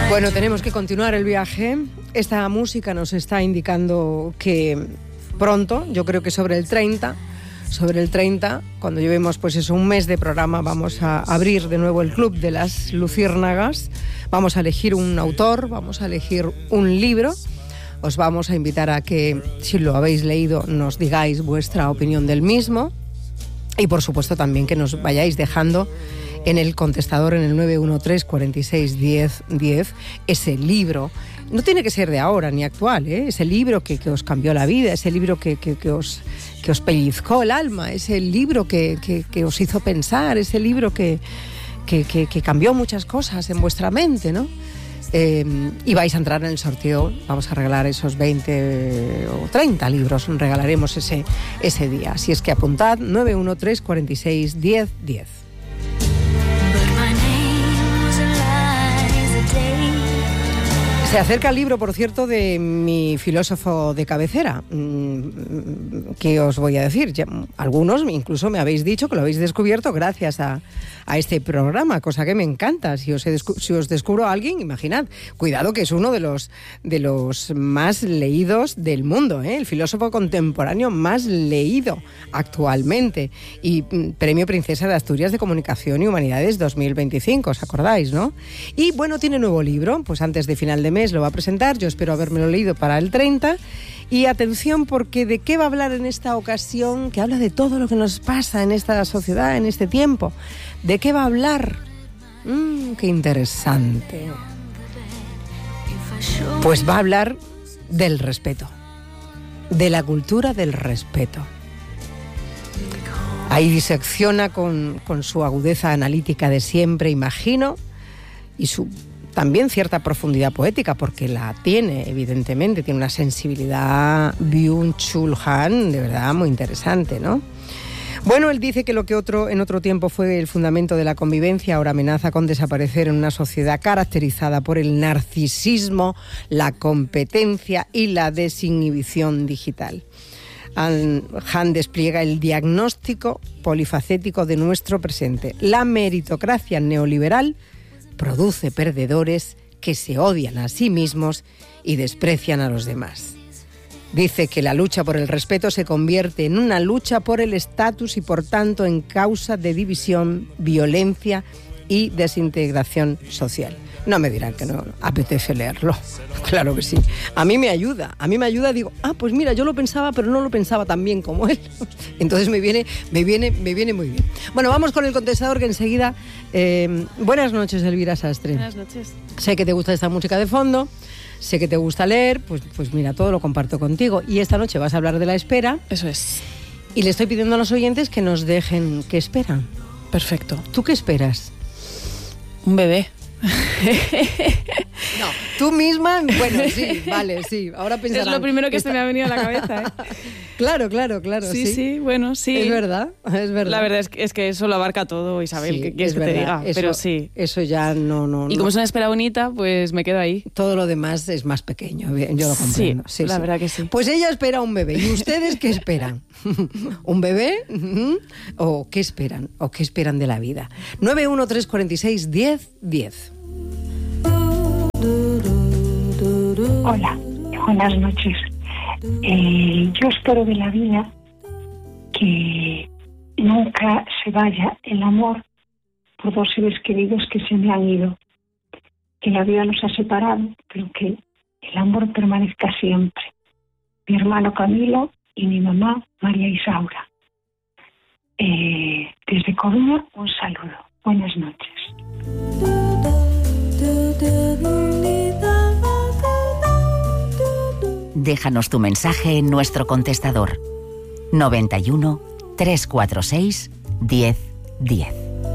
Bueno, tenemos que continuar el viaje. Esta música nos está indicando que pronto, yo creo que sobre el 30, cuando llevemos pues eso, un mes de programa, vamos a abrir de nuevo el Club de las Luciérnagas. Vamos a elegir un autor, vamos a elegir un libro. Os vamos a invitar a que, si lo habéis leído, nos digáis vuestra opinión del mismo. Y por supuesto también que nos vayáis dejando en el contestador, en el 913 46 10 10, ese libro. No tiene que ser de ahora ni actual, ¿eh? Ese libro que os cambió la vida, ese libro que os pellizcó el alma, ese libro que os hizo pensar, ese libro que cambió muchas cosas en vuestra mente, ¿no? Y vais a entrar en el sorteo. Vamos a regalar esos 20 o 30 libros, regalaremos ese día. Así es que apuntad 913 46 10 10. Se acerca el libro, por cierto, de mi filósofo de cabecera. ¿Qué os voy a decir? Ya, algunos incluso me habéis dicho que lo habéis descubierto gracias a este programa, cosa que me encanta. Si os descubro a alguien, imaginad, cuidado que es uno de los más leídos del mundo, ¿eh? El filósofo contemporáneo más leído actualmente. Y Premio Princesa de Asturias de Comunicación y Humanidades 2025, ¿os acordáis, no? Y bueno, tiene nuevo libro, pues antes de final de mes lo va a presentar. Yo espero habérmelo leído para el 30. Y atención, porque ¿de qué va a hablar en esta ocasión? Que habla de todo lo que nos pasa en esta sociedad, en este tiempo. ¿De qué va a hablar? ¡Qué interesante! Pues va a hablar del respeto, de la cultura del respeto. Ahí disecciona con su agudeza analítica de siempre, imagino, y su también cierta profundidad poética, porque la tiene, evidentemente, tiene una sensibilidad Byung-Chul Han, de verdad, muy interesante, ¿no? Bueno, él dice que lo que en otro tiempo fue el fundamento de la convivencia, ahora amenaza con desaparecer en una sociedad caracterizada por el narcisismo, la competencia y la desinhibición digital. Han despliega el diagnóstico polifacético de nuestro presente. La meritocracia neoliberal produce perdedores que se odian a sí mismos y desprecian a los demás. Dice que la lucha por el respeto se convierte en una lucha por el estatus y por tanto en causa de división, violencia y desintegración social. No me dirán que no apetece leerlo. Claro que sí. A mí me ayuda, digo, pues mira, yo lo pensaba, pero no lo pensaba tan bien como él. Entonces me viene muy bien. Bueno, vamos con el contestador, que enseguida... buenas noches, Elvira Sastre. Buenas noches. Sé que te gusta esta música de fondo, sé que te gusta leer, pues mira, todo lo comparto contigo. Y esta noche vas a hablar de la espera. Eso es. Y le estoy pidiendo a los oyentes que nos dejen qué esperan. Perfecto. ¿Tú qué esperas? Un bebé. No, tú misma, bueno, sí, vale, sí. Ahora pensarán, es lo primero que se me ha venido a la cabeza, ¿eh? Claro. Sí, bueno, sí. Es verdad. La verdad es que eso lo abarca todo, Isabel, sí, ¿qué quieres que te diga? Eso, pero sí. Eso ya no. Y como es una espera bonita, pues me quedo ahí. Todo lo demás es más pequeño, yo lo comprendo. Sí, la verdad que sí. Pues ella espera un bebé. ¿Y ustedes qué esperan? ¿Un bebé? ¿O qué esperan? ¿O qué esperan de la vida? 913 46 10 10. Hola, buenas noches. Yo espero de la vida que nunca se vaya el amor por dos seres queridos que se me han ido. Que la vida nos ha separado, pero que el amor permanezca siempre. Mi hermano Camilo y mi mamá María Isaura. Desde Coruña, un saludo. Buenas noches. Déjanos tu mensaje en nuestro contestador 91 346 10 10.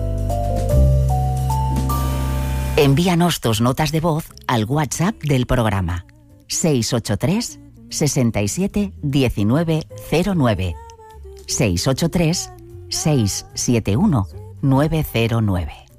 Envíanos tus notas de voz al WhatsApp del programa 683 67 19 09 683 671 909.